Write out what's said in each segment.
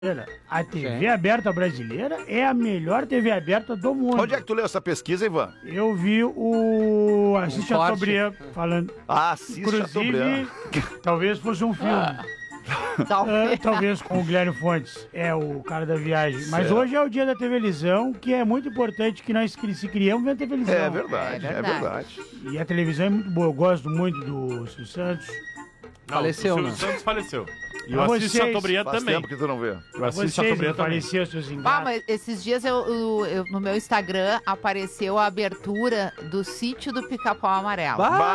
A TV aberta brasileira é a melhor TV aberta do mundo. Onde é que tu leu essa pesquisa, Ivan? Eu vi o Assis Chateaubriand falando. Assis Chateaubriand. Talvez fosse um filme. Talvez com o Guilherme Fontes, é o cara da viagem. Mas certo. Hoje é o dia da televisão, que é muito importante que nós se criamos vendo televisão. É verdade. E a televisão é muito boa, eu gosto muito do Silvio Santos. Faleceu, o né? Silvio Santos faleceu. E Pra o Assis vocês, Chateaubriand Faz também. tempo que tu não vê. O Assis Vocês Chateaubriand também. faleceu, seus Ah, enganos. mas esses dias no meu Instagram apareceu a abertura do Sítio do Pica-Pau Amarelo.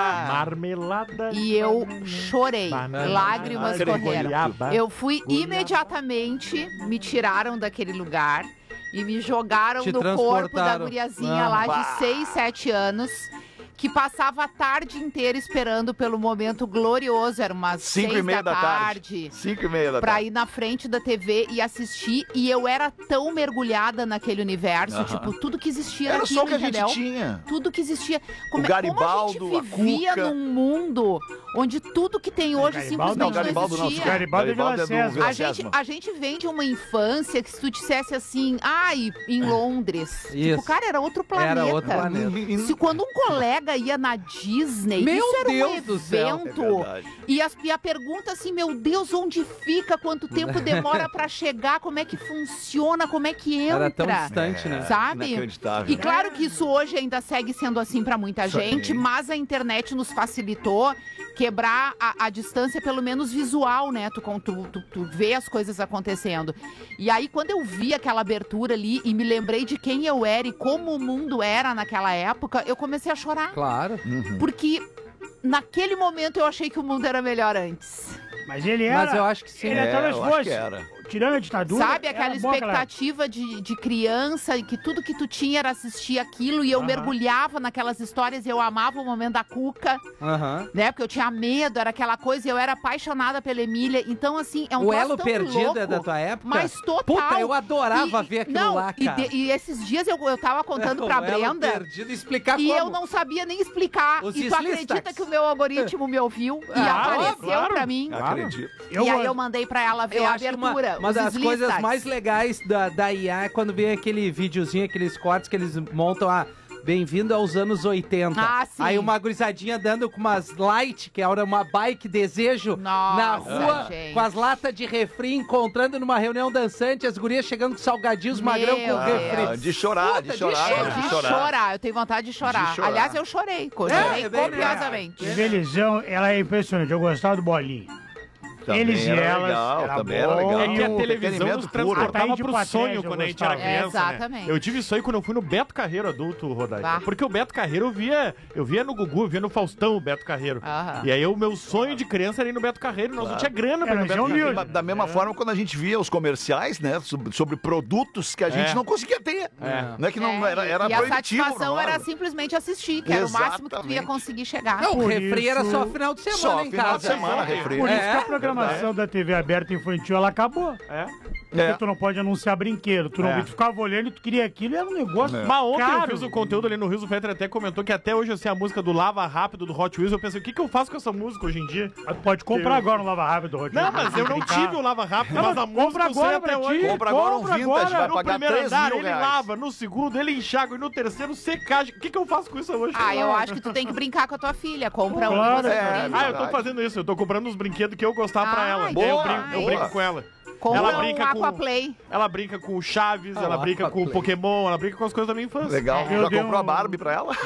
Marmelada. E eu chorei, Banana. lágrimas correram. Goiaba. Eu fui imediatamente, me tiraram daquele lugar e me jogaram Te no corpo da transportaram. guriazinha lá de 6, 7 anos, que passava a tarde inteira esperando pelo momento glorioso, era umas 5:30 da tarde. 5:30 da pra tarde. ir na frente da TV e assistir, e eu era tão mergulhada naquele universo, tipo, tudo que existia Era naquilo, só o que a gente entendeu? tinha. Tudo que existia. O Garibaldo, como a a gente vivia Cuca. num mundo onde tudo que tem hoje Garibaldo simplesmente Não, Garibaldo não. existia. Garibaldo é Vila do Sésamo. Vila A gente, Sésamo. a gente vem de uma infância que se tu dissesse assim, em Londres. Tipo, Isso. cara, era outro planeta. Era outro planeta. Se quando um colega ia na Disney, Meu isso era Deus um do céu. evento. É verdade. E a pergunta assim, meu Deus, onde fica? Quanto tempo demora pra chegar? Como é que funciona? Como é que entra? Era tão distante, né? Sabe? Inacreditável. E claro que isso hoje ainda segue sendo assim pra muita gente, mas a internet nos facilitou quebrar a distância, pelo menos visual, né? Tu vê as coisas acontecendo. E aí, quando eu vi aquela abertura ali e me lembrei de quem eu era e como o mundo era naquela época, eu comecei a chorar. Claro. Porque naquele momento eu achei que o mundo era melhor antes. Mas ele era. Mas eu acho que sim. Ele talvez eu acho que fosse. era. Tirando a ditadura. Sabe, aquela era bom expectativa de criança e que tudo que tu tinha era assistir aquilo e eu mergulhava naquelas histórias e eu amava o momento da Cuca, Aham. né? Porque eu tinha medo, era aquela coisa e eu era apaixonada pela Emília. Então, assim, é um O troço Elo tão Perdido louco, é da tua época? Mas total. Puta, eu adorava ver aquilo lá, cara. E esses dias eu tava contando pra O Elo Brenda Perdido, explicar e como. eu não sabia nem explicar. Os E tu acredita islistas. que o meu algoritmo me ouviu e apareceu claro. pra mim? Acredito. E aí eu mandei pra ela ver Eu a acho que abertura. uma os das islistas. coisas mais legais da IA é quando vem aquele videozinho, aqueles cortes que eles montam, bem-vindo aos anos 80. Ah, sim. Aí uma gurizadinha dando com umas light, que era uma bike desejo, Nossa, na rua, gente. com as latas de refri, encontrando numa reunião dançante, as gurias chegando com salgadinhos, magrão com Deus. refri. De chorar, Puta, de chorar. É de chorar. Eu tenho vontade de chorar. De chorar. Aliás, eu chorei. Chorei é bem copiosamente. Televisão, ela é impressionante. Eu gostava do Bolinha. Também Eles e era elas. legal, era também bom, era legal. É que a e o- televisão entretenimento nos puro. transportava Ataíde pro Patrese, sonho eu quando a gente era gostava. criança, Exatamente. né? Eu tive isso aí quando eu fui no Beto Carreiro adulto, Rodaica. Bah. Porque o Beto Carreiro eu via no Gugu, eu via no Faustão o Beto Carreiro. Aham. E aí o meu sonho de criança era ir no Beto Carreiro, nós não tinha grana pra ir no mas Beto é Carreiro. humilde. Da mesma forma, quando a gente via os comerciais, né, sobre produtos que a gente não conseguia ter. Não é que não era e a proibitivo. satisfação não era simplesmente assistir, que era o máximo que tu ia Exatamente. conseguir chegar. Não, o Por refri era isso- só final de semana Só em final casa. de semana, refri. Por isso É, que a programação da TV aberta infantil, ela acabou. Porque tu não pode anunciar brinquedo. Tu, não, tu ficava olhando e tu queria aquilo e era um negócio Mas ontem eu caro. fiz o conteúdo ali no Rio, o Fetter até comentou que até hoje, assim, a música do Lava Rápido do Hot Wheels, eu pensei, o que eu faço com essa música hoje em dia? Mas tu pode comprar agora um Lava Rápido do Hot Não, Wheels. mas eu não tive o Lava Rápido, Não, mas a compra música eu sei agora até pra hoje. ti. Compra agora um Compra vintage, agora. vai No pagar primeiro 3 andar mil ele reais. lava, no segundo ele enxágua e no terceiro secagem. O que eu faço com isso hoje? Eu acho que tu tem que brincar com a tua filha. Compra Claro, um. Ah, eu tô fazendo isso, eu tô comprando os brinquedos que eu gostava pra ela. Boa, E aí eu boa. brinco com ela. Compra Ela um brinca com- Aquaplay. Ela brinca com o Chaves, ela brinca com o Aquaplay. Pokémon, ela brinca com as coisas da minha infância. Legal. Eu Já dei comprou a um- Barbie pra ela?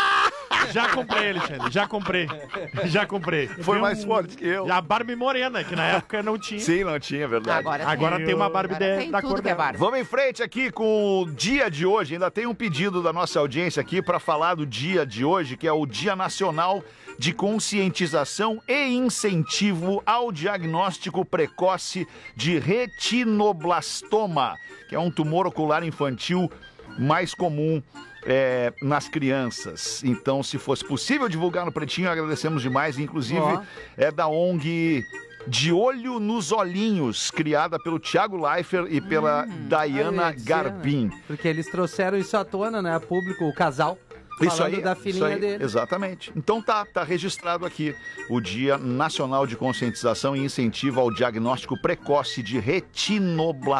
Já comprei, Alexandre, já comprei. Já comprei. Foi mais forte que eu. A Barbie morena, que na época não tinha. Sim, não tinha, verdade. Agora tem uma Barbie Agora tem da tudo cor que é dela. Barbie. Vamos em frente aqui com o dia de hoje. Ainda tem um pedido da nossa audiência aqui para falar do dia de hoje, que é o Dia Nacional de Conscientização e Incentivo ao Diagnóstico Precoce de Retinoblastoma, que é um tumor ocular infantil mais comum nas crianças. Então, se fosse possível divulgar no Pretinho, agradecemos demais. Inclusive, é da ONG De Olho nos Olhinhos, criada pelo Thiago Leifert e pela Diana Eu ia dizer, Garbin. né? Porque eles trouxeram isso à tona, né? A público, o casal. Falando da filhinha dele. Exatamente. Então tá registrado aqui o Dia Nacional de Conscientização e Incentivo ao Diagnóstico Precoce de Retinoblastomia.